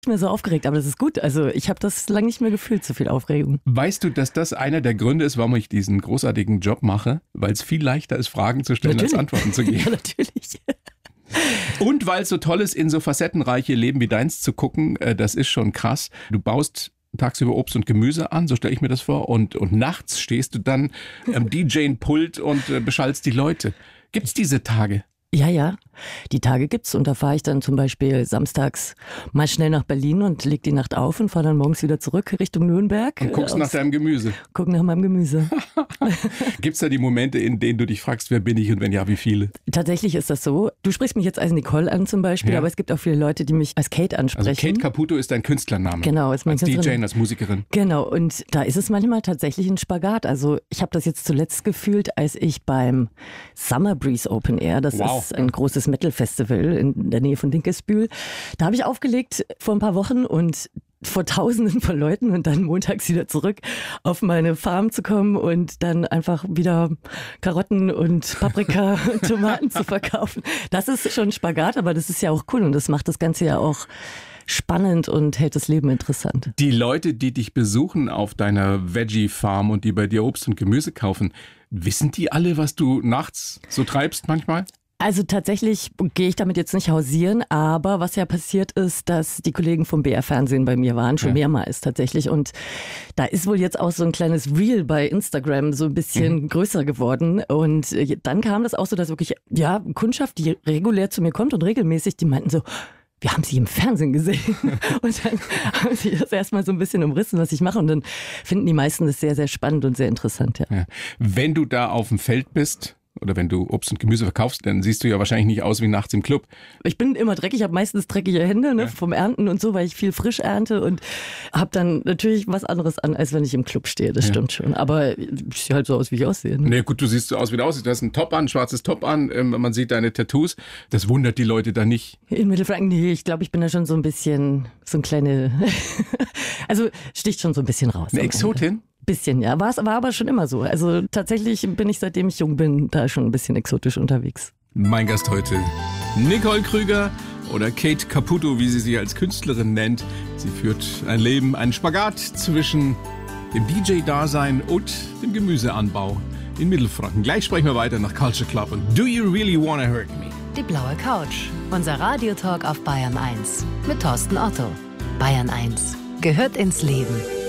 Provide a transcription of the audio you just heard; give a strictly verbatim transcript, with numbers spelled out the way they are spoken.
mehr so aufgeregt, aber das ist gut. Also ich habe das lange nicht mehr gefühlt, so viel Aufregung. Weißt du, dass das einer der Gründe ist, warum ich diesen großartigen Job mache? Weil es viel leichter ist, Fragen zu stellen, natürlich. als Antworten zu geben. Ja, natürlich. Und weil es so toll ist, in so facettenreiche Leben wie deins zu gucken, das ist schon krass. Du baust tagsüber Obst und Gemüse an, so stelle ich mir das vor. Und, und nachts stehst du dann am D J-Pult und äh, beschallst die Leute. Gibt's diese Tage? Ja, ja, die Tage gibt's und da fahre ich dann zum Beispiel samstags mal schnell nach Berlin und leg die Nacht auf und fahre dann morgens wieder zurück Richtung Nürnberg. Und guckst äh, nach deinem Gemüse. Guck nach meinem Gemüse. Gibt's da die Momente, in denen du dich fragst, wer bin ich und wenn ja, wie viele? Tatsächlich ist das so. Du sprichst mich jetzt als Nicole an zum Beispiel, Ja. aber es gibt auch viele Leute, die mich als Kate ansprechen. Also Kate Caputo ist dein Künstlername. Genau, ist mein als D J, Künstlername. als Musikerin. Genau, und da ist es manchmal tatsächlich ein Spagat. Also ich habe das jetzt zuletzt gefühlt, als ich beim Summer Breeze Open Air, das Wow. ist ein großes Metal-Festival in der Nähe von Dinkelsbühl, da habe ich aufgelegt vor ein paar Wochen und vor Tausenden von Leuten und dann montags wieder zurück auf meine Farm zu kommen und dann einfach wieder Karotten und Paprika und Tomaten zu verkaufen. Das ist schon ein Spagat, aber das ist ja auch cool und das macht das Ganze ja auch spannend und hält das Leben interessant. Die Leute, die dich besuchen auf deiner Veggie-Farm und die bei dir Obst und Gemüse kaufen, wissen die alle, was du nachts so treibst manchmal? Also tatsächlich gehe ich damit jetzt nicht hausieren, aber was ja passiert ist, dass die Kollegen vom B R-Fernsehen bei mir waren, schon Ja. mehrmals tatsächlich. Und da ist wohl jetzt auch so ein kleines Reel bei Instagram so ein bisschen mhm. größer geworden. Und dann kam das auch so, dass wirklich, ja, Kundschaft, die regulär zu mir kommt und regelmäßig, die meinten so, wir haben sie im Fernsehen gesehen. Und dann haben sie das erstmal so ein bisschen umrissen, was ich mache. Und dann finden die meisten das sehr, sehr spannend und sehr interessant. Ja. Ja. Wenn du da auf dem Feld bist oder wenn du Obst und Gemüse verkaufst, dann siehst du ja wahrscheinlich nicht aus wie nachts im Club. Ich bin immer dreckig, ich habe meistens dreckige Hände ne, Ja. vom Ernten und so, weil ich viel frisch ernte und habe dann natürlich was anderes an, als wenn ich im Club stehe. Das Ja. stimmt schon. Aber ich sehe halt so aus, wie ich aussehe. Ne? Nee, gut, du siehst so aus, wie du aussiehst. Du hast einen Top an, ein schwarzes Top an, ähm, man sieht deine Tattoos. Das wundert die Leute da nicht. In Mittelfranken, nee, ich glaube, ich bin da schon so ein bisschen, so ein kleine, also sticht schon so ein bisschen raus. Eine Exotin? Bisschen, ja. War es war aber schon immer so. Also tatsächlich bin ich, seitdem ich jung bin, da schon ein bisschen exotisch unterwegs. Mein Gast heute, Nicole Krüger oder Kate Caputo, wie sie sich als Künstlerin nennt. Sie führt ein Leben, einen Spagat zwischen dem D J-Dasein und dem Gemüseanbau in Mittelfranken. Gleich sprechen wir weiter nach Culture Club und Do You Really Wanna Hurt Me? Die blaue Couch, unser Radiotalk auf Bayern eins mit Thorsten Otto. Bayern eins gehört ins Leben.